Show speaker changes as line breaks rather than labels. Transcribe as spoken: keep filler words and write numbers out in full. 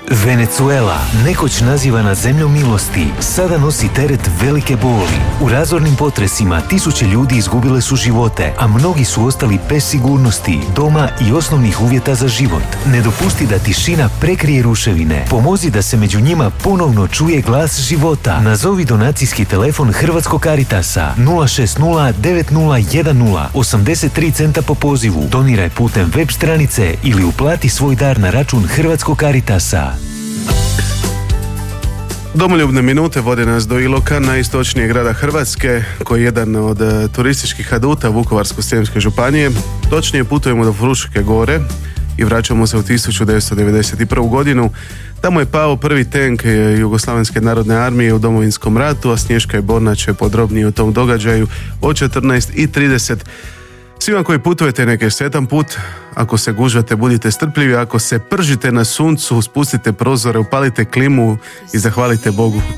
Venezuela, nekoć nazivana zemljom milosti, sada nosi teret velike boli. U razornim potresima tisuće ljudi izgubile su živote, a mnogi su ostali bez sigurnosti, doma i osnovnih uvjeta za život. Ne dopusti da tišina prekrije ruševine. Pomozi da se među njima ponovno čuje glas života. Nazovi donacijski telefon Hrvatskog Caritasa nula šest nula devet nula jedan nula osamdeset tri centa po pozivu. Doniraj putem web stranice ili uplati svoj dar na račun Hrvatskog Caritasa.
Domoljubne minute vode nas do Iloka, najistočnijeg grada Hrvatske, koji je jedan od uh, turističkih aduta Vukovarsko-srijemske županije. Točnije putujemo do Fruške gore i vraćamo se u tisuću devetsto devedeset prvu godinu. Tamo je pao prvi tank Jugoslavenske narodne armije u Domovinskom ratu, a Snješka i Borna će podrobnije o tom događaju od četrnaest i trideset. Svima koji putujete neke sretan put, ako se gužvate budite strpljivi, ako se pržite na suncu, spustite prozore, upalite klimu i zahvalite Bogu